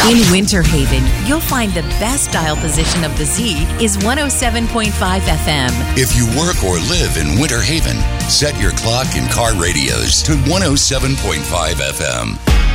In Winter Haven, you'll find the best dial position of the Z is 107.5 FM. If you work or live in Winter Haven, set your clock and car radios to 107.5 FM.